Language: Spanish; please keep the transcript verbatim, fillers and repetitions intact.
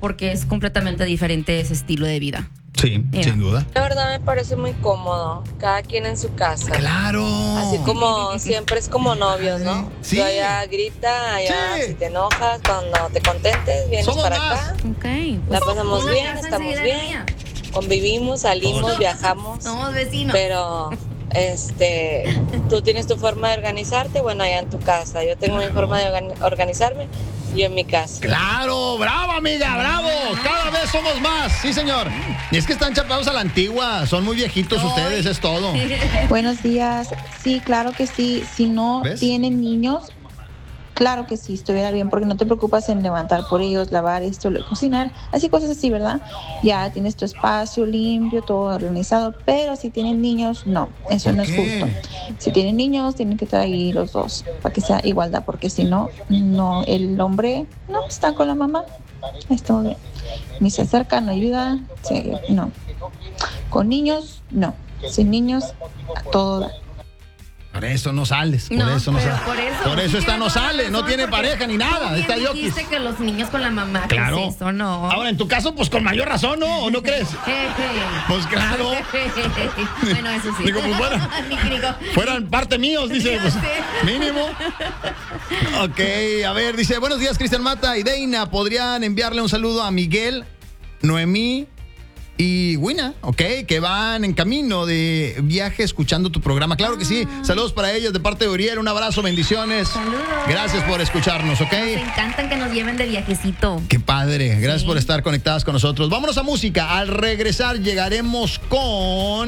porque es completamente diferente ese estilo de vida. Sí, yeah. Sin duda. La verdad me parece muy cómodo, cada quien en su casa. ¡Claro! Así como siempre es como novios, ¿no? Sí. Tú allá grita, allá Sí. si te enojas, cuando te contentes, vienes Somos para más. acá. Okay. La pasamos Una bien, casa estamos enseguida bien. mía. Convivimos, salimos, Todos. viajamos. Somos vecinos. Pero, este, tú tienes tu forma de organizarte, bueno, allá en tu casa. Yo tengo mi forma de organi- organizarme, yo en mi casa. ¡Claro! ¡Bravo, amiga! ¡Bravo! Cada vez somos más. Sí, señor. Y es que están chapados a la antigua. Son muy viejitos Ay. ustedes, es todo. Buenos días. Sí, claro que sí. Si no ¿Ves? tienen niños, claro que sí, estuviera bien, porque no te preocupas en levantar por ellos, lavar esto, cocinar, así cosas así, ¿verdad? Ya tienes tu espacio limpio, todo organizado, pero si tienen niños, no, eso ¿Por no es qué? justo. Si tienen niños, tienen que estar ahí los dos, para que sea igualdad, porque si no, no, el hombre no está con la mamá, está bien. Ni se acerca, no ayuda, sí, no. Con niños, no. Sin niños, a todo da. Por eso no sales. Por No, eso no pero sales. por eso. Por eso sí esta tienes no toda la sale. No razón, tiene porque pareja ni tú nada. bien Está dijiste yoquis. que los niños con la mamá, ¿qué Claro. es eso? No. Ahora, en tu caso, pues con mayor razón, ¿no? ¿O no crees? Pues claro. Bueno, eso sí. Digo, pues fuera- Ni- digo, Fueran parte míos, dice. Ya Pues, sé. mínimo. Ok, a ver, dice, buenos días, Cristian Mata y Deina. ¿Podrían enviarle un saludo a Miguel, Noemí y Wina, ok? Que van en camino de viaje escuchando tu programa. Claro que sí. Saludos para ellos de parte de Uriel. Un abrazo, bendiciones. Saludos. Gracias por escucharnos, ¿ok? Nos encantan que nos lleven de viajecito. Qué padre. Gracias Sí. por estar conectadas con nosotros. Vámonos a música. Al regresar llegaremos con...